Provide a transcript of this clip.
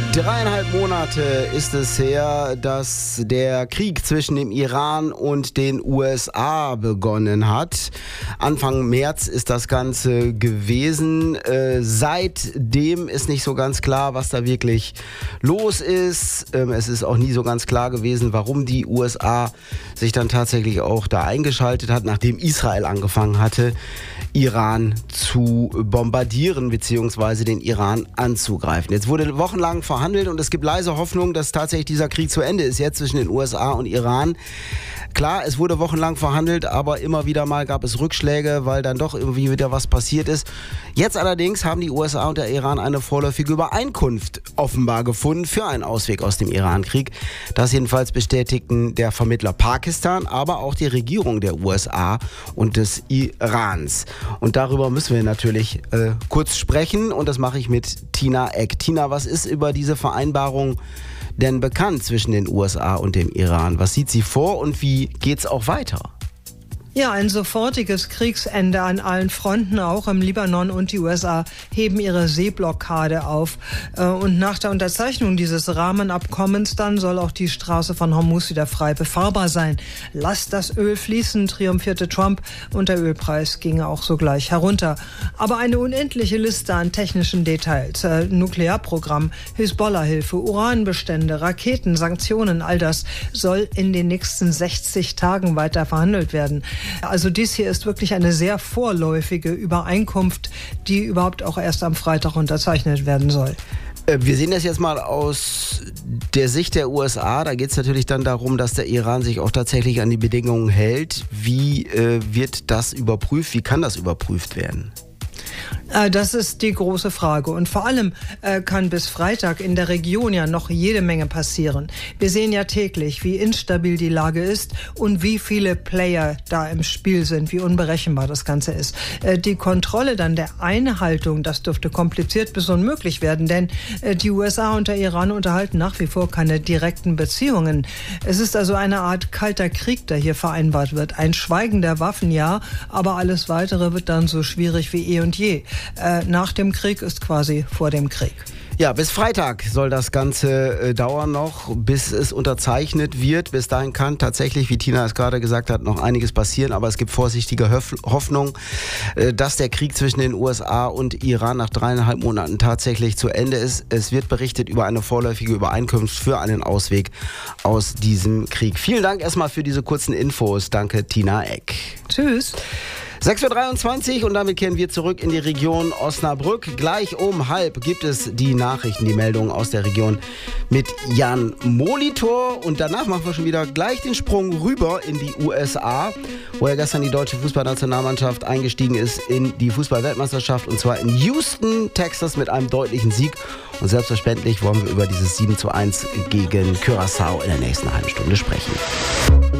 3,5 Monate ist es her, dass der Krieg zwischen dem Iran und den USA begonnen hat. Anfang März ist das Ganze gewesen. Seitdem ist nicht so ganz klar, was da wirklich los ist. Es ist auch nie so ganz klar gewesen, warum die USA sich dann tatsächlich auch da eingeschaltet hat, nachdem Israel angefangen hatte, Iran zu bombardieren bzw. den Iran anzugreifen. Jetzt wurde wochenlang verhandelt und es gibt leise Hoffnung, dass tatsächlich dieser Krieg zu Ende ist jetzt zwischen den USA und Iran. Klar, es wurde wochenlang verhandelt, aber immer wieder mal gab es Rückschläge, weil dann doch irgendwie wieder was passiert ist. Jetzt allerdings haben die USA und der Iran eine vorläufige Übereinkunft offenbar gefunden für einen Ausweg aus dem Iran-Krieg. Das jedenfalls bestätigten der Vermittler Pakistan, aber auch die Regierung der USA und des Irans. Und darüber müssen wir natürlich kurz sprechen und das mache ich mit Tina Eck. Tina, was ist über diese Vereinbarung denn bekannt zwischen den USA und dem Iran? Was sieht sie vor und wie geht's auch weiter? Ja, ein sofortiges Kriegsende an allen Fronten, auch im Libanon, und die USA heben ihre Seeblockade auf. Und nach der Unterzeichnung dieses Rahmenabkommens dann soll auch die Straße von Hormuz wieder frei befahrbar sein. Lasst das Öl fließen, triumphierte Trump, und der Ölpreis ging auch sogleich herunter. Aber eine unendliche Liste an technischen Details, Nuklearprogramm, Hisbollah-Hilfe, Uranbestände, Raketen, Sanktionen, all das soll in den nächsten 60 Tagen weiter verhandelt werden. Also dies hier ist wirklich eine sehr vorläufige Übereinkunft, die überhaupt auch erst am Freitag unterzeichnet werden soll. Wir sehen das jetzt mal aus der Sicht der USA. Da geht es natürlich dann darum, dass der Iran sich auch tatsächlich an die Bedingungen hält. Wie wird das überprüft? Wie kann das überprüft werden? Das ist die große Frage. Und vor allem kann bis Freitag in der Region ja noch jede Menge passieren. Wir sehen ja täglich, wie instabil die Lage ist und wie viele Player da im Spiel sind, wie unberechenbar das Ganze ist. Die Kontrolle dann der Einhaltung, das dürfte kompliziert bis unmöglich werden, denn die USA und der Iran unterhalten nach wie vor keine direkten Beziehungen. Es ist also eine Art kalter Krieg, der hier vereinbart wird. Ein Schweigen der Waffen, ja, aber alles Weitere wird dann so schwierig wie eh und je. Nach dem Krieg ist quasi vor dem Krieg. Ja, bis Freitag soll das Ganze dauern noch, bis es unterzeichnet wird. Bis dahin kann tatsächlich, wie Tina es gerade gesagt hat, noch einiges passieren. Aber es gibt vorsichtige Hoffnung, dass der Krieg zwischen den USA und Iran nach 3,5 Monaten tatsächlich zu Ende ist. Es wird berichtet über eine vorläufige Übereinkunft für einen Ausweg aus diesem Krieg. Vielen Dank erstmal für diese kurzen Infos. Danke, Tina Eck. Tschüss. 6:23 Uhr und damit kehren wir zurück in die Region Osnabrück. Gleich um 12:30 gibt es die Nachrichten, die Meldungen aus der Region mit Jan Molitor. Und danach machen wir schon wieder gleich den Sprung rüber in die USA, wo ja gestern die deutsche Fußballnationalmannschaft eingestiegen ist in die Fußball-Weltmeisterschaft. Und zwar in Houston, Texas mit einem deutlichen Sieg. Und selbstverständlich wollen wir über dieses 7:1 gegen Curaçao in der nächsten halben Stunde sprechen.